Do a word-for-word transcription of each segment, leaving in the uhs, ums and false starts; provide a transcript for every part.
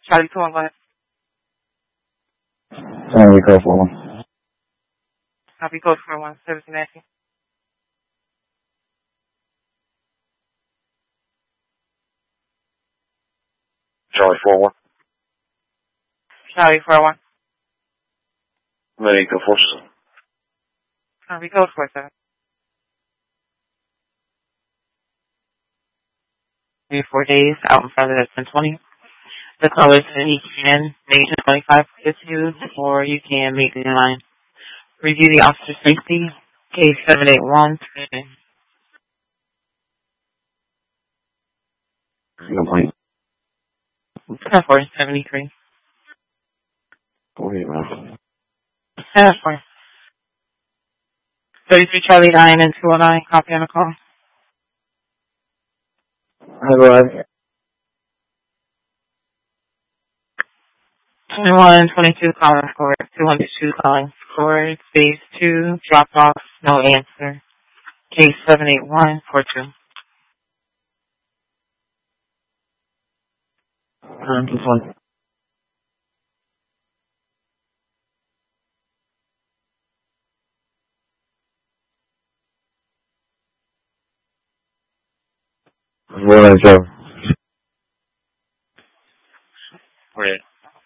Charlie two one, go ahead. Charlie code four one. Copy code four one, service Nancy. Charlie four one. Charlie four one. Medical four seven. Copy code four seven. Three, four days out in front of the ten twenty. The caller said he can make the twenty-five issues, or you can make the line. Review the officer safety, case seven eight one. Complaint. ten four seventy-three. forty-eight, man. ten four. thirty-three Charlie nine and two oh nine, copy on the call. Hi, bud. twenty-one twenty-two calling for two hundred two calling for phase two, drop off, no answer. Case seven eight one four two. Um, this one. What I do? Wait.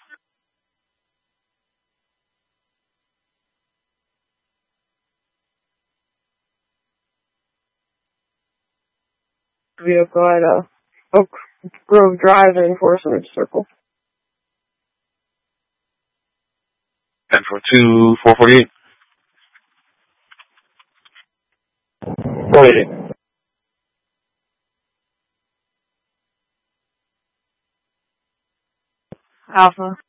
Vehicle at uh, Oak Grove Drive in Forest Ridge Circle. ten four two four forty-eight. forty-eight. Alpha.